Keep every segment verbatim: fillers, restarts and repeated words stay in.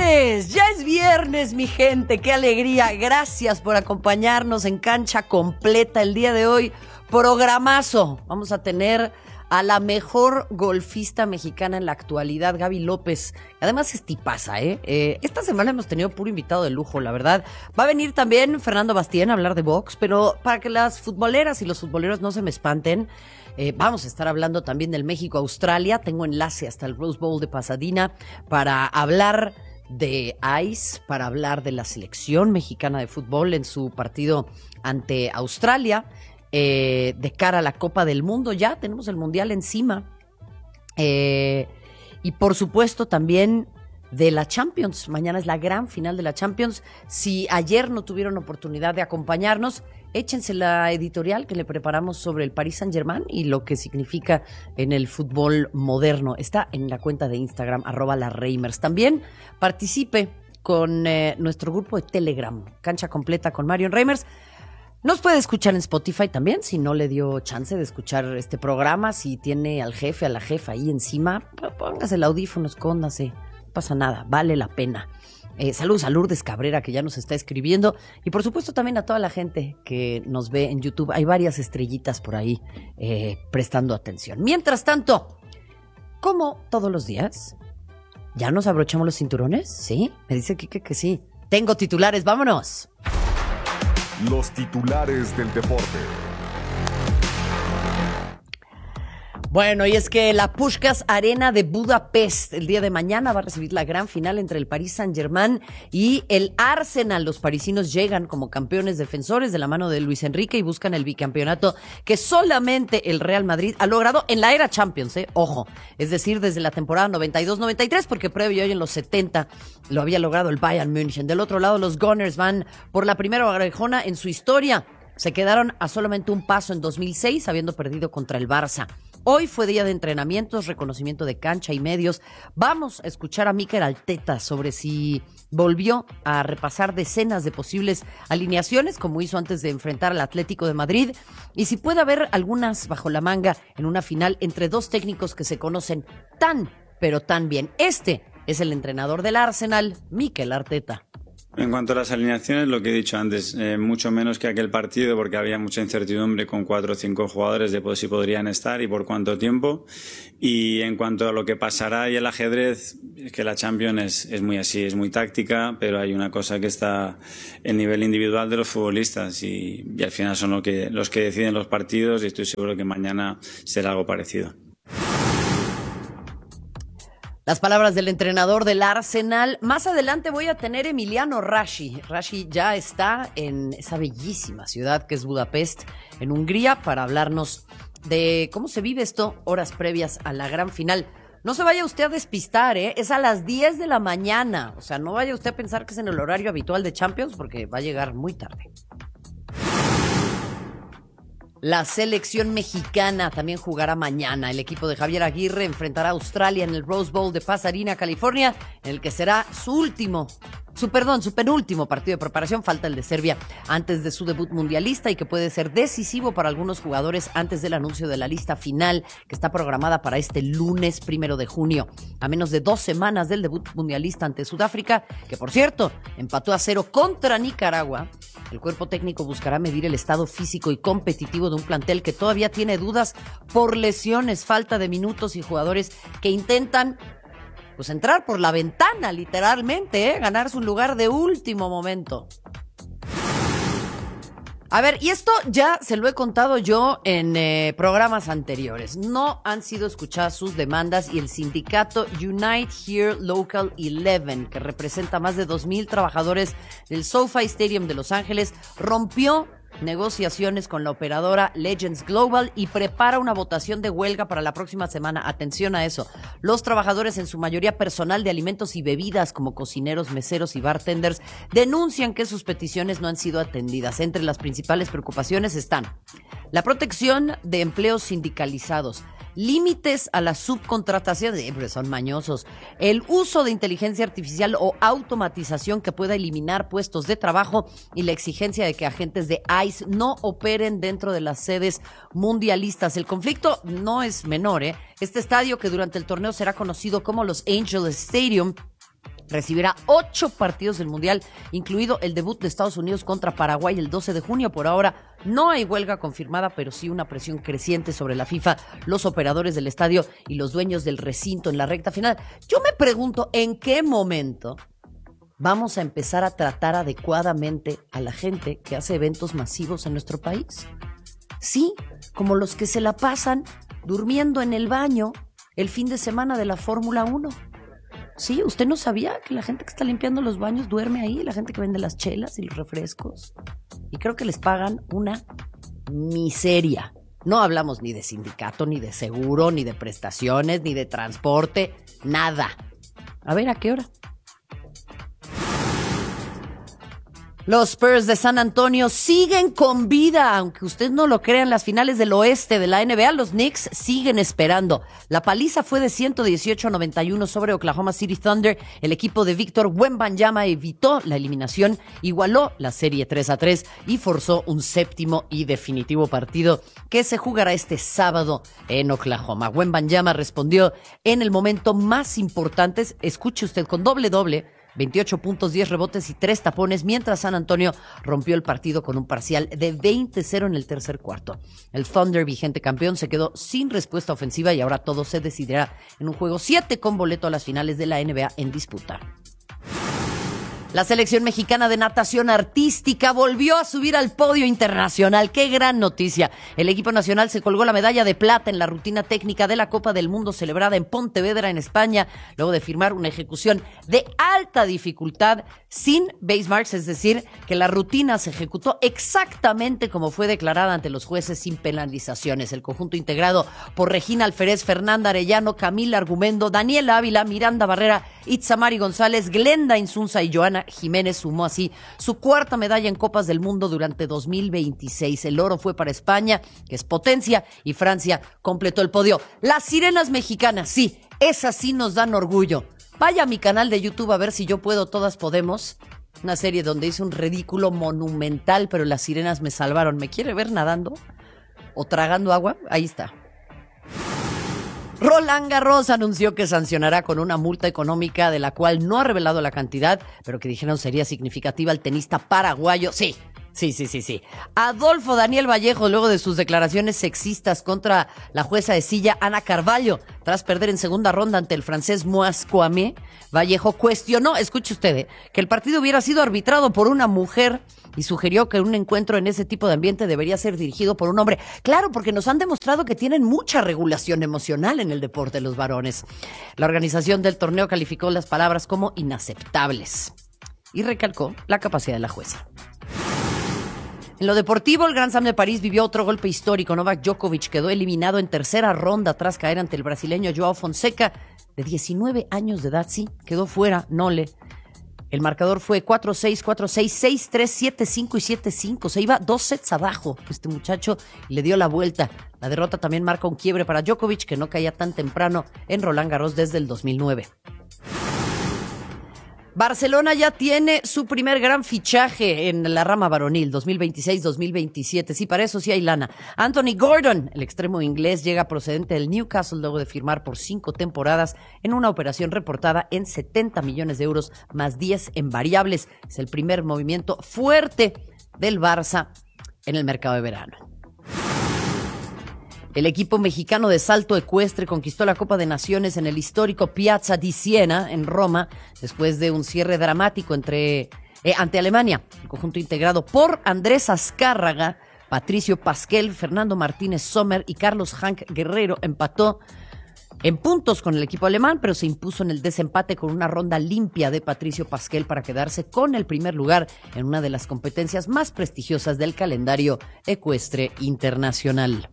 viernes, ya es viernes, mi gente, qué alegría. Gracias por acompañarnos en Cancha Completa el día de hoy. Programazo. Vamos a tener a la mejor golfista mexicana en la actualidad, Gaby López. Además es tipaza, ¿eh? ¿eh? Esta semana hemos tenido puro invitado de lujo, la verdad. Va a venir también Fernando Bastien a hablar de box, pero para que las futboleras y los futboleros no se me espanten, eh, vamos a estar hablando también del México-Australia. Tengo enlace hasta el Rose Bowl de Pasadena para hablar de Ice, para hablar de la selección mexicana de fútbol en su partido ante Australia. Eh, de cara a la Copa del Mundo, ya tenemos el Mundial encima. Eh, y por supuesto también de la Champions. Mañana es la gran final de la Champions. Si ayer no tuvieron oportunidad de acompañarnos, échense la editorial que le preparamos sobre el Paris Saint-Germain y lo que significa en el fútbol moderno. Está en la cuenta de Instagram, arroba la Reimers. También participe con eh, nuestro grupo de Telegram, Cancha Completa con Marion Reimers. Nos puede escuchar en Spotify también, si no le dio chance de escuchar este programa, si tiene al jefe, a la jefa ahí encima, póngase el audífono, escóndase, no pasa nada, vale la pena. Eh, saludos a Lourdes Cabrera, que ya nos está escribiendo, y por supuesto también a toda la gente que nos ve en YouTube. Hay varias estrellitas por ahí eh, prestando atención. Mientras tanto, como todos los días, ¿ya nos abrochamos los cinturones? ¿Sí? Me dice Kike que sí. Tengo titulares, vámonos. Los titulares del deporte. Bueno, y es que la Puskás Arena de Budapest el día de mañana va a recibir la gran final entre el Paris Saint-Germain y el Arsenal. Los parisinos llegan como campeones defensores de la mano de Luis Enrique y buscan el bicampeonato que solamente el Real Madrid ha logrado en la era Champions, ¿eh? Ojo, es decir, desde la temporada noventa y dos noventa y tres, porque previo hoy en los setenta lo había logrado el Bayern München. Del otro lado, los Gunners van por la primera orejona en su historia. Se quedaron a solamente un paso en dos mil seis, habiendo perdido contra el Barça. Hoy fue día de entrenamientos, reconocimiento de cancha y medios. Vamos a escuchar a Mikel Arteta sobre si volvió a repasar decenas de posibles alineaciones, como hizo antes de enfrentar al Atlético de Madrid, y si puede haber algunas bajo la manga en una final entre dos técnicos que se conocen tan, pero tan bien. Este es el entrenador del Arsenal, Mikel Arteta. En cuanto a las alineaciones, lo que he dicho antes, eh, mucho menos que aquel partido, porque había mucha incertidumbre con cuatro o cinco jugadores de si podrían estar y por cuánto tiempo. Y en cuanto a lo que pasará y el ajedrez, es que la Champions es, es muy así, es muy táctica, pero hay una cosa que está en nivel individual de los futbolistas y, y al final son lo que, los que deciden los partidos y estoy seguro que mañana será algo parecido. Las palabras del entrenador del Arsenal. Más adelante voy a tener Emiliano Rashi. Rashi ya está en esa bellísima ciudad que es Budapest, en Hungría, para hablarnos de cómo se vive esto horas previas a la gran final. No se vaya usted a despistar, ¿eh? Es a las diez de la mañana. O sea, no vaya usted a pensar que es en el horario habitual de Champions, porque va a llegar muy tarde. La selección mexicana también jugará mañana. El equipo de Javier Aguirre enfrentará a Australia en el Rose Bowl de Pasadena, California, en el que será su último, su perdón, su penúltimo partido de preparación. Falta el de Serbia antes de su debut mundialista y que puede ser decisivo para algunos jugadores antes del anuncio de la lista final que está programada para este lunes primero de junio. A menos de dos semanas del debut mundialista ante Sudáfrica, que por cierto empató a cero contra Nicaragua, el cuerpo técnico buscará medir el estado físico y competitivo de un plantel que todavía tiene dudas por lesiones, falta de minutos y jugadores que intentan pues entrar por la ventana, literalmente, ¿eh? Ganarse un lugar de último momento. A ver, y esto ya se lo he contado yo en eh, programas anteriores. No han sido escuchadas sus demandas y el sindicato Unite Here Local once, que representa más de dos mil trabajadores del SoFi Stadium de Los Ángeles, rompió negociaciones con la operadora Legends Global y prepara una votación de huelga para la próxima semana. Atención a eso. Los trabajadores, en su mayoría personal de alimentos y bebidas como cocineros, meseros y bartenders, denuncian que sus peticiones no han sido atendidas. Entre las principales preocupaciones están la protección de empleos sindicalizados, límites a la subcontratación, siempre son mañosos, el uso de inteligencia artificial o automatización que pueda eliminar puestos de trabajo y la exigencia de que agentes de ICE no operen dentro de las sedes mundialistas. El conflicto no es menor, ¿eh? Este estadio, que durante el torneo será conocido como los Angel Stadium, recibirá ocho partidos del Mundial, incluido el debut de Estados Unidos contra Paraguay el doce de junio. Por ahora no hay huelga confirmada, pero sí una presión creciente sobre la FIFA, los operadores del estadio y los dueños del recinto en la recta final. Yo me pregunto, ¿en qué momento vamos a empezar a tratar adecuadamente a la gente que hace eventos masivos en nuestro país? Sí, como los que se la pasan durmiendo en el baño el fin de semana de la Fórmula uno. Sí, ¿usted no sabía que la gente que está limpiando los baños duerme ahí? La gente que vende las chelas y los refrescos. Y creo que les pagan una miseria. No hablamos ni de sindicato, ni de seguro, ni de prestaciones, ni de transporte, nada. A ver, ¿a qué hora? Los Spurs de San Antonio siguen con vida, aunque usted no lo crea. En las finales del oeste de la N B A, los Knicks siguen esperando. La paliza fue de ciento dieciocho a noventa y uno sobre Oklahoma City Thunder. El equipo de Víctor Wembanyama evitó la eliminación, igualó la serie tres a tres y forzó un séptimo y definitivo partido que se jugará este sábado en Oklahoma. Wembanyama respondió en el momento más importante. Escuche usted, con doble doble, veintiocho puntos, diez rebotes y tres tapones, mientras San Antonio rompió el partido con un parcial de veinte cero en el tercer cuarto. El Thunder, vigente campeón, se quedó sin respuesta ofensiva y ahora todo se decidirá en un juego siete con boleto a las finales de la N B A en disputa. La selección mexicana de natación artística volvió a subir al podio internacional. ¡Qué gran noticia! El equipo nacional se colgó la medalla de plata en la rutina técnica de la Copa del Mundo celebrada en Pontevedra, en España, luego de firmar una ejecución de alta dificultad sin base marks, es decir, que la rutina se ejecutó exactamente como fue declarada ante los jueces sin penalizaciones. El conjunto integrado por Regina Alferez, Fernanda Arellano, Camila Argumendo, Daniela Ávila, Miranda Barrera, Itzamari González, Glenda Insunza y Joana Jiménez sumó así su cuarta medalla en Copas del Mundo durante dos mil veintiséis. El oro fue para España, que es potencia, y Francia completó el podio. Las sirenas mexicanas, sí, esas sí nos dan orgullo. Vaya a mi canal de YouTube a ver si yo puedo, todas podemos. Una serie donde hice un ridículo monumental, pero las sirenas me salvaron. ¿Me quiere ver nadando o tragando agua? Ahí está. Roland Garros anunció que sancionará con una multa económica de la cual no ha revelado la cantidad, pero que dijeron sería significativa al tenista paraguayo. Sí, sí, sí, sí, sí. Adolfo Daniel Vallejo, luego de sus declaraciones sexistas contra la jueza de silla Ana Carvalho, tras perder en segunda ronda ante el francés Moaz Kouamé, Vallejo cuestionó, escuche usted, eh, que el partido hubiera sido arbitrado por una mujer y sugirió que un encuentro en ese tipo de ambiente debería ser dirigido por un hombre. Claro, porque nos han demostrado que tienen mucha regulación emocional en el deporte los varones. La organización del torneo calificó las palabras como inaceptables y recalcó la capacidad de la jueza. En lo deportivo, el Grand Slam de París vivió otro golpe histórico. Novak Djokovic quedó eliminado en tercera ronda tras caer ante el brasileño Joao Fonseca, de diecinueve años de edad. Sí, quedó fuera, no le... El marcador fue cuatro seis, cuatro seis, seis tres, siete cinco y siete cinco. Se iba dos sets abajo este muchacho y le dio la vuelta. La derrota también marca un quiebre para Djokovic, que no caía tan temprano en Roland Garros desde el dos mil nueve. Barcelona ya tiene su primer gran fichaje en la rama varonil, dos mil veintiséis dos mil veintisiete. Sí, para eso sí hay lana. Anthony Gordon, el extremo inglés, llega procedente del Newcastle luego de firmar por cinco temporadas en una operación reportada en setenta millones de euros más diez en variables. Es el primer movimiento fuerte del Barça en el mercado de verano. El equipo mexicano de salto ecuestre conquistó la Copa de Naciones en el histórico Piazza di Siena, en Roma, después de un cierre dramático entre, eh, ante Alemania. El conjunto integrado por Andrés Azcárraga, Patricio Pasquel, Fernando Martínez Sommer y Carlos Hank Guerrero empató en puntos con el equipo alemán, pero se impuso en el desempate con una ronda limpia de Patricio Pasquel para quedarse con el primer lugar en una de las competencias más prestigiosas del calendario ecuestre internacional.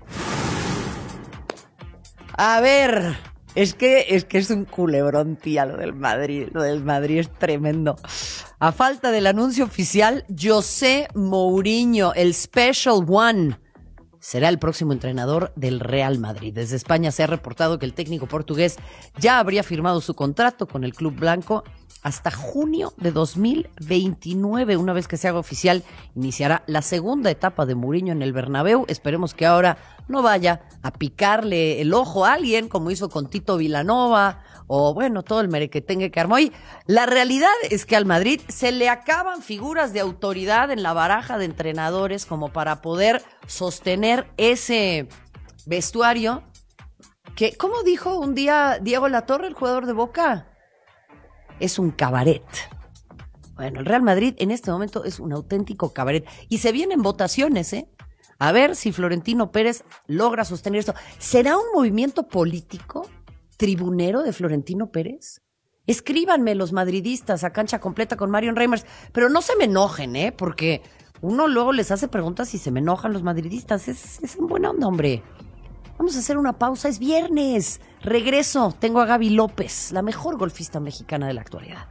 A ver, es que, es que es un culebrón, tía, lo del Madrid. Lo del Madrid es tremendo. A falta del anuncio oficial, José Mourinho, el Special One, será el próximo entrenador del Real Madrid. Desde España se ha reportado que el técnico portugués ya habría firmado su contrato con el club blanco hasta junio de dos mil veintinueve. Una vez que se haga oficial, iniciará la segunda etapa de Mourinho en el Bernabéu. Esperemos que ahora no vaya a picarle el ojo a alguien, como hizo con Tito Vilanova o bueno, todo el merequetengue que armó ahí. La realidad es que al Madrid se le acaban figuras de autoridad en la baraja de entrenadores como para poder sostener ese vestuario que, ¿cómo dijo un día Diego Latorre, el jugador de Boca? Es un cabaret. Bueno, el Real Madrid en este momento es un auténtico cabaret. Y se vienen votaciones, ¿eh? A ver si Florentino Pérez logra sostener esto. ¿Será un movimiento político tribunero de Florentino Pérez? Escríbanme los madridistas a Cancha Completa con Marion Reimers. Pero no se me enojen, ¿eh? Porque uno luego les hace preguntas y se me enojan los madridistas. Es, es en buena onda, hombre. Vamos a hacer una pausa. Es viernes. Regreso. Tengo a Gaby López, la mejor golfista mexicana de la actualidad.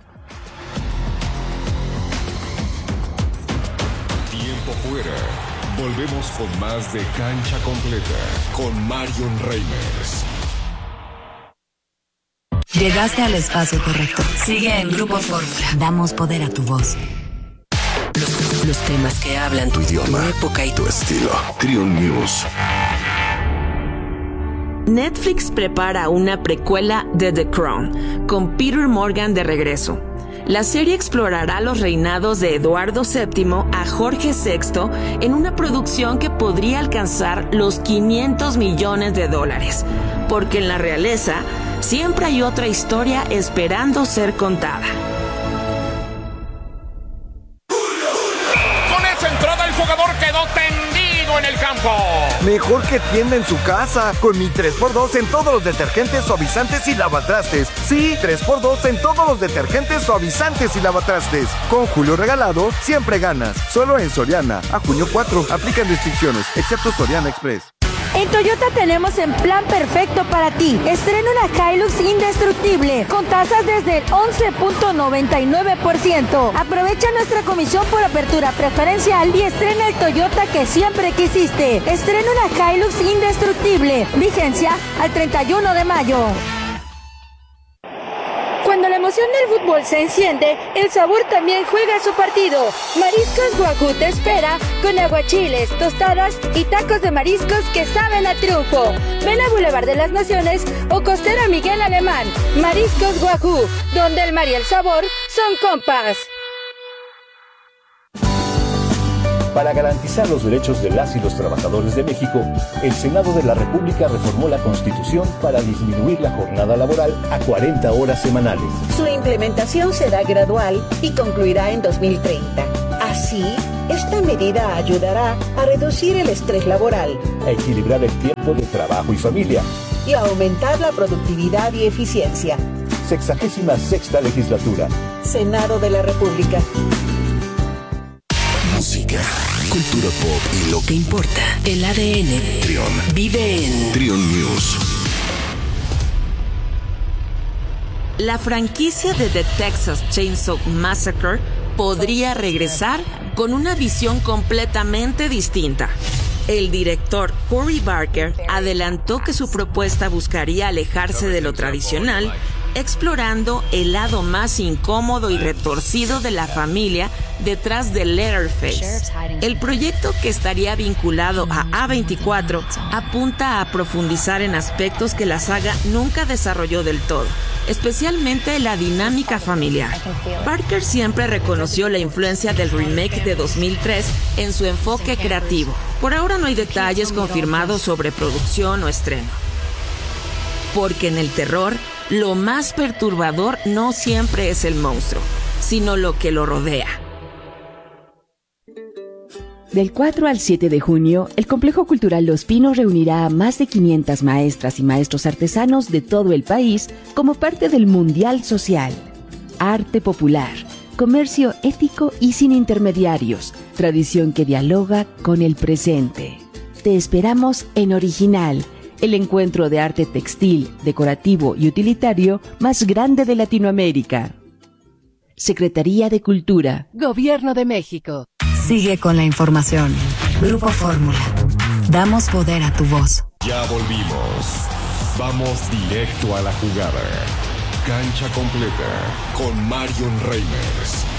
Tiempo fuera. Volvemos con más de Cancha Completa con Marion Reimers. Llegaste al espacio correcto. Sigue en Grupo Fórmula. Damos poder a tu voz. Los, los temas que hablan tu idioma, tu época y tu estilo. Trion News. Netflix prepara una precuela de The Crown, con Peter Morgan de regreso. La serie explorará los reinados de Eduardo séptimo a Jorge sexto en una producción que podría alcanzar los quinientos millones de dólares, porque en la realeza siempre hay otra historia esperando ser contada. Con esa entrada el jugador quedó tendido en el campo. Mejor que tienda en su casa, con mi tres por dos en todos los detergentes, suavizantes y lavatrastes. Sí, tres por dos en todos los detergentes, suavizantes y lavatrastes. Con Julio regalado, siempre ganas. Solo en Soriana. A junio cuatro, aplican restricciones, excepto Soriana Express. En Toyota tenemos el plan perfecto para ti. Estrena una Hilux indestructible con tasas desde el once punto noventa y nueve por ciento. Aprovecha nuestra comisión por apertura preferencial y estrena el Toyota que siempre quisiste. Estrena una Hilux indestructible. Vigencia al treinta y uno de mayo. Cuando la emoción del fútbol se enciende, el sabor también juega su partido. Mariscos Wagyu te espera con aguachiles, tostadas y tacos de mariscos que saben a triunfo. Ven a Boulevard de las Naciones o Costera Miguel Alemán. Mariscos Wagyu, donde el mar y el sabor son compas. Para garantizar los derechos de las y los trabajadores de México, el Senado de la República reformó la Constitución para disminuir la jornada laboral a cuarenta horas semanales. Su implementación será gradual y concluirá en dos mil treinta. Así, esta medida ayudará a reducir el estrés laboral, a equilibrar el tiempo de trabajo y familia y a aumentar la productividad y eficiencia. Sexagésima sexta legislatura. Senado de la República. Música, cultura pop y lo que importa. El A D N Trion vive en Trion News. La franquicia de The Texas Chainsaw Massacre podría regresar con una visión completamente distinta. El director Corey Barker adelantó que su propuesta buscaría alejarse de lo tradicional, explorando el lado más incómodo y retorcido de la familia detrás de Leatherface. El proyecto, que estaría vinculado a A veinticuatro, apunta a profundizar en aspectos que la saga nunca desarrolló del todo, especialmente la dinámica familiar. Barker siempre reconoció la influencia del remake de dos mil tres en su enfoque creativo. Por ahora no hay detalles confirmados sobre producción o estreno. Porque en el terror, lo más perturbador no siempre es el monstruo, sino lo que lo rodea. Del cuatro al siete de junio, el Complejo Cultural Los Pinos reunirá a más de quinientas maestras y maestros artesanos de todo el país como parte del Mundial Social. Arte popular, comercio ético y sin intermediarios, tradición que dialoga con el presente. Te esperamos en Original, el encuentro de arte textil, decorativo y utilitario más grande de Latinoamérica. Secretaría de Cultura. Gobierno de México. Sigue con la información. Grupo Fórmula. Damos poder a tu voz. Ya volvimos. Vamos directo a la jugada. Cancha Completa con Marion Reimers.